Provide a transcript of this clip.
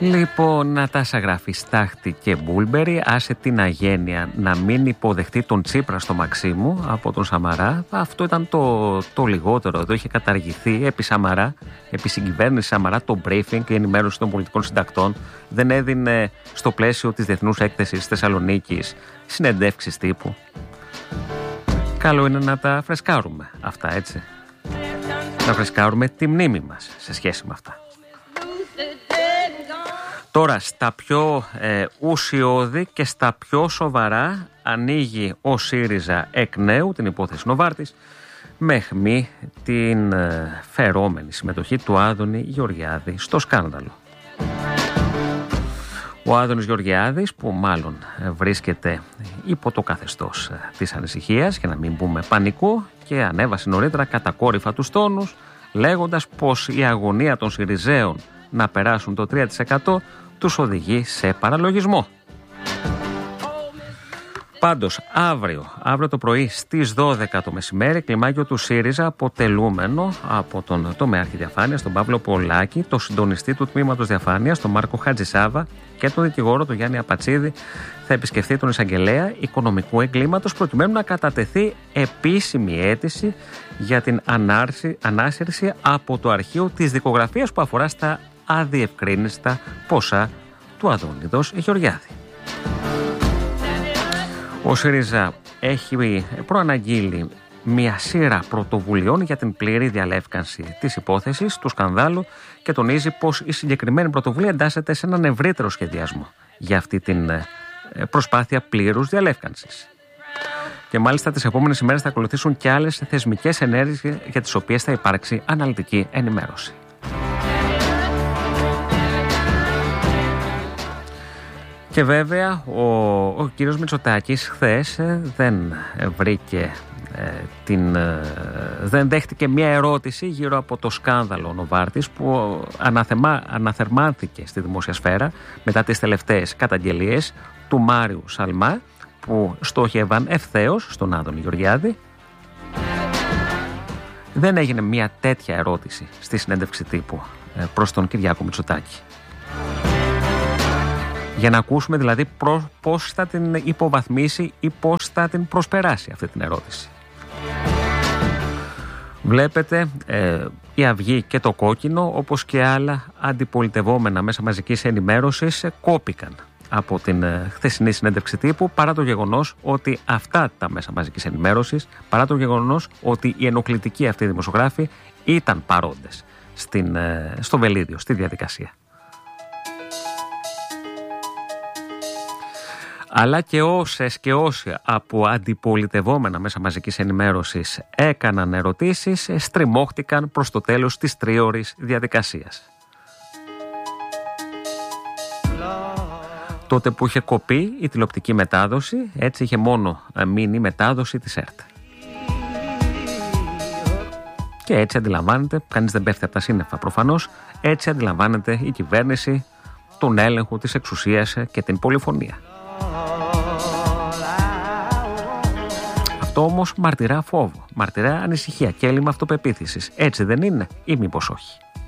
Λοιπόν, Νατάσα γράφει: Στάχτη και Μπούλμπερι, άσε την αγένεια να μην υποδεχτεί τον Τσίπρα στο Μαξίμου από τον Σαμαρά. Αυτό ήταν το λιγότερο. Εδώ είχε καταργηθεί επί Σαμαρά, επί συγκυβέρνηση Σαμαρά, το briefing και η ενημέρωση των πολιτικών συντακτών. Δεν έδινε στο πλαίσιο της Διεθνούς Έκθεσης Θεσσαλονίκης συνεντεύξεις τύπου. Καλό είναι να τα φρεσκάρουμε αυτά, έτσι. Να φρεσκάρουμε τη μνήμη μας σε σχέση με αυτά. Τώρα, στα πιο ουσιώδη και στα πιο σοβαρά ανοίγει ο ΣΥΡΙΖΑ εκ νέου την υπόθεση Νοβάρτης με αιχμή την φερόμενη συμμετοχή του Άδωνη Γεωργιάδη στο σκάνδαλο. Ο Άδωνης Γεωργιάδης, που μάλλον βρίσκεται υπό το καθεστώς της ανησυχίας, για να μην πούμε πανικού, και ανέβασε νωρίτερα κατακόρυφα τους τόνους, λέγοντας πως η αγωνία των ΣΥΡΙΖΑΕων να περάσουν το 3% τους οδηγεί σε παραλογισμό. Πάντως, αύριο το πρωί στις 12 το μεσημέρι, κλιμάκιο του ΣΥΡΙΖΑ, αποτελούμενο από τον τομέαρχη διαφάνειας, τον Παύλο Πολάκη, το συντονιστή του τμήματος διαφάνειας, τον Μάρκο Χατζησάβα, και τον δικηγόρο, τον Γιάννη Απατσίδη, θα επισκεφθεί τον εισαγγελέα οικονομικού εγκλήματος, προκειμένου να κατατεθεί επίσημη αίτηση για την ανάσυρση από το αρχείο της δικογραφίας που αφορά στα αδιευκρίνιστα ποσά του Αδόνιδος Γεωργιάδη. Ο ΣΥΡΙΖΑ έχει προαναγγείλει μια σειρά πρωτοβουλειών για την πλήρη διαλεύκανση της υπόθεσης του σκανδάλου και τονίζει πως η συγκεκριμένη πρωτοβουλία εντάσσεται σε έναν ευρύτερο σχεδιασμό για αυτή την προσπάθεια πλήρους διαλεύκανσης. Και μάλιστα τις επόμενες ημέρες θα ακολουθήσουν και άλλες θεσμικές ενέργειες για τις οποίες θα υπάρξει αναλυτική ενημέρωση. Και βέβαια ο κύριος Μητσοτάκης χθες δεν δέχτηκε μια ερώτηση γύρω από το σκάνδαλο Νοβάρτης που αναθερμάνθηκε στη δημόσια σφαίρα μετά τις τελευταίες καταγγελίες του Μάριου Σαλμά, που στόχευαν ευθέως στον Άδωνη Γεωργιάδη. Δεν έγινε μια τέτοια ερώτηση στη συνέντευξη τύπου προς τον Κυριάκο Μητσοτάκη. Για να ακούσουμε δηλαδή πώς θα την υποβαθμίσει ή πώς θα την προσπεράσει αυτή την ερώτηση. Βλέπετε, η Αυγή και το Κόκκινο, όπως και άλλα αντιπολιτευόμενα μέσα μαζικής ενημέρωσης, κόπηκαν από την χθεσινή συνέντευξη τύπου, παρά το γεγονός ότι αυτά τα μέσα μαζικής ενημέρωσης, παρά το γεγονός ότι οι ενοχλητικοί αυτοί δημοσιογράφοι ήταν παρόντες στο βελίδιο, στη διαδικασία. Αλλά και όσες και όσοι από αντιπολιτευόμενα μέσα μαζικής ενημέρωσης έκαναν ερωτήσεις, στριμώχτηκαν προς το τέλος της τρίωρης διαδικασίας. Τότε που είχε κοπεί η τηλεοπτική μετάδοση, έτσι είχε μόνο μείνει η μετάδοση της ΕΡΤ. Και έτσι αντιλαμβάνεται, κανείς δεν πέφτει από τα σύννεφα προφανώς, έτσι αντιλαμβάνεται η κυβέρνηση τον έλεγχο της εξουσίας και την πολυφωνία. Αυτό όμως μαρτυρά φόβο, μαρτυρά ανησυχία και έλλειμμα αυτοπεποίθησης. Έτσι δεν είναι ή μήπως όχι?